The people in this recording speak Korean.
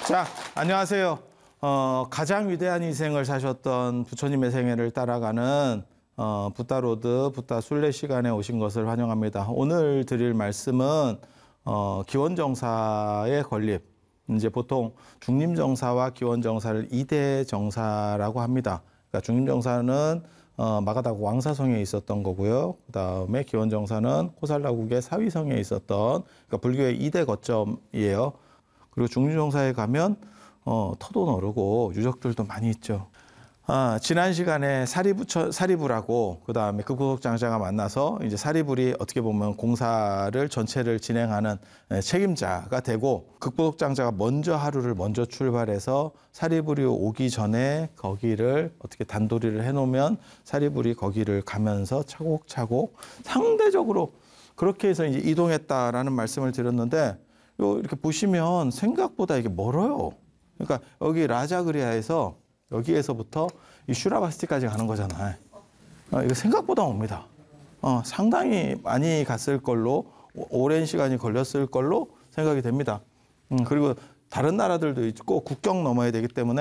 자, 안녕하세요. 가장 위대한 인생을 사셨던 부처님의 생애를 따라가는 붓다로드, 붓다 순례 시간에 오신 것을 환영합니다. 오늘 드릴 말씀은 기원정사의 건립. 이제 보통 중림정사와 기원정사를 2대 정사라고 합니다. 그러니까 중림정사는 마가다국 왕사성에 있었던 거고요. 그 다음에 기원정사는 호살라국의 사위성에 있었던, 그러니까 불교의 2대 거점이에요. 그리고 중림정사에 가면 터도 너르고 유적들도 많이 있죠. 지난 시간에 사리불하고 그 다음에 극보석장자가 만나서 이제 사리불이 어떻게 보면 공사를 전체를 진행하는 책임자가 되고, 극보석장자가 하루를 먼저 출발해서 사리불이 오기 전에 거기를 어떻게 단도리를 해놓으면 사리불이 거기를 가면서 차곡차곡 상대적으로 그렇게 해서 이제 이동했다라는 말씀을 드렸는데, 이렇게 보시면 생각보다 이게 멀어요. 그러니까 여기 라자그리아에서 여기에서부터 이 슈라바스티까지 가는 거잖아요. 이거 생각보다 옵니다. 상당히 많이 갔을 걸로, 오랜 시간이 걸렸을 걸로 생각이 됩니다. 그리고 다른 나라들도 있고 국경 넘어야 되기 때문에